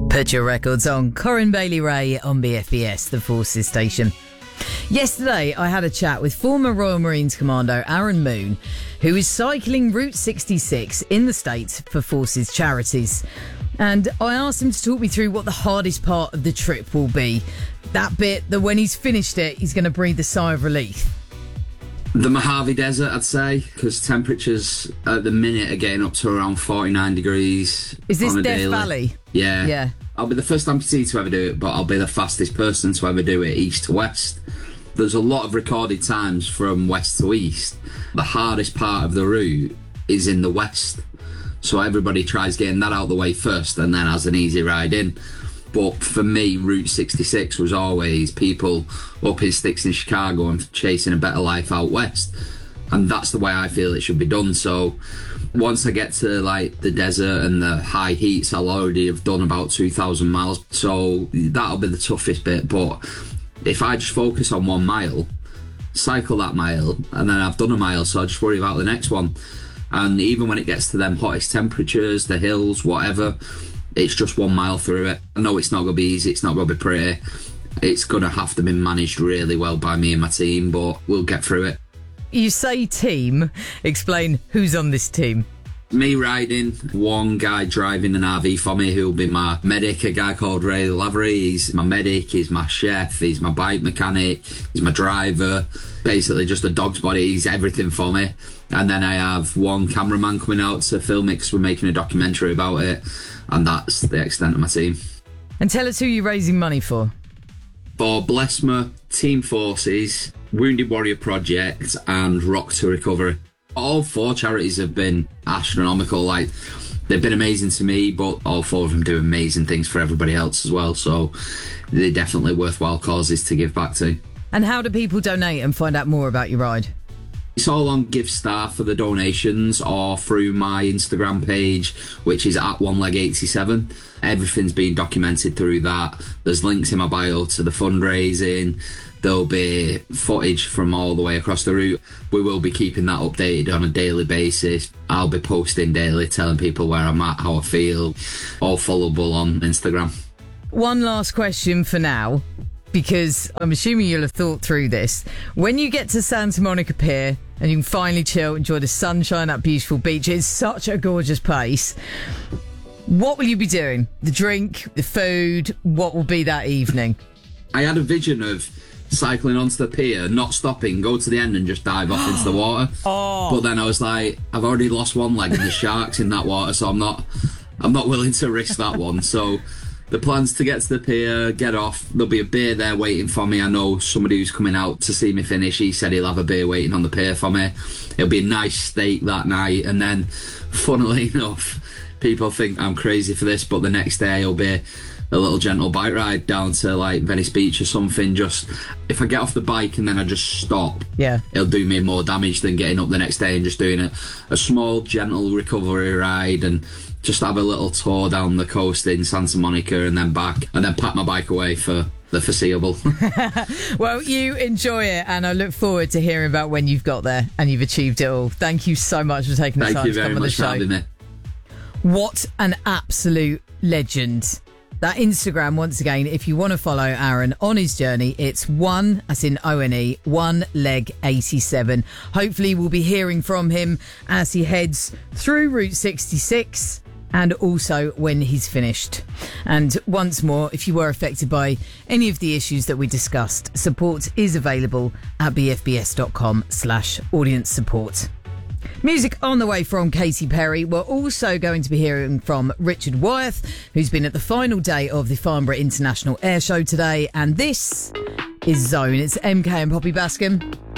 Put your records on. Corin Bailey Ray on BFBS, the Forces station. Yesterday, I had a chat with former Royal Marines Commando Aaron Moon, who is cycling Route 66 in the States for Forces charities. And I asked him to talk me through what the hardest part of the trip will be. That bit that when he's finished it, he's going to breathe a sigh of relief. The Mojave Desert, I'd say, because temperatures at the minute are getting up to around 49 degrees. Is this on a Death daily. Valley? Yeah. I'll be the first amputee to ever do it, but I'll be the fastest person to ever do it east to west. There's a lot of recorded times from west to east. The hardest part of the route is in the west. So everybody tries getting that out of the way first and then has an easy ride in. But for me, Route 66 was always people up in sticks in Chicago and chasing a better life out west. And that's the way I feel it should be done. So once I get to like the desert and the high heats, I'll already have done about 2,000 miles. So that'll be the toughest bit. But if I just focus on 1 mile, cycle that mile, and then I've done a mile, so I just worry about the next one. And even when it gets to them hottest temperatures, the hills, whatever, it's just 1 mile through it. I know it's not going to be easy, it's not going to be pretty. It's going to have to be managed really well by me and my team, but we'll get through it. You say team. Explain who's on this team. Me riding, one guy driving an RV for me who'll be my medic, a guy called Ray Lavery. He's my medic, he's my chef, he's my bike mechanic, he's my driver. Basically just a dog's body, he's everything for me. And then I have one cameraman coming out to film it because we're making a documentary about it. And that's the extent of my team. And tell us who you're raising money for. For Blesma, Team Forces, Wounded Warrior Project and Rock to Recovery. All 4 charities have been astronomical. Like, they've been amazing to me, but all 4 of them do amazing things for everybody else as well. So they're definitely worthwhile causes to give back to. And how do people donate and find out more about your ride? It's all on GiveStar for the donations or through my Instagram page, which is at OneLeg87. Everything's been documented through that. There's links in my bio to the fundraising. There'll be footage from all the way across the route. We will be keeping that updated on a daily basis. I'll be posting daily, telling people where I'm at, how I feel, all followable on Instagram. One last question for now, because I'm assuming you'll have thought through this. When you get to Santa Monica Pier and you can finally chill, enjoy the sunshine, that beautiful beach, it's such a gorgeous place. What will you be doing? The drink, the food, what will be that evening? I had a vision of cycling onto the pier, not stopping, go to the end and just dive off into the water. But then I was like, I've already lost one leg and the shark's in that water, so I'm not willing to risk that one. So the plan's to get to the pier, get off. There'll be a beer there waiting for me. I know somebody who's coming out to see me finish. He said he'll have a beer waiting on the pier for me. It'll be a nice steak that night. And then, funnily enough, people think I'm crazy for this, but the next day it'll be a little gentle bike ride down to like Venice Beach or something. Just if I get off the bike and then I just stop, it'll do me more damage than getting up the next day and just doing a small gentle recovery ride and just have a little tour down the coast in Santa Monica and then back and then pack my bike away for the foreseeable. Well, you enjoy it, and I look forward to hearing about when you've got there and you've achieved it all. Thank you so much for taking the time to come on the show. Thank you very much for having me. What an absolute legend. That Instagram, once again, if you want to follow Aaron on his journey, it's one, as in ONE, OneLeg87. Hopefully we'll be hearing from him as he heads through Route 66 and also when he's finished. And once more, if you were affected by any of the issues that we discussed, support is available at bfbs.com/audience support. Music on the way from Katy Perry. We're also going to be hearing from Richard Wyeth, who's been at the final day of the Farnborough International Air Show today. And this is Zone. It's MK and Poppy Bascom.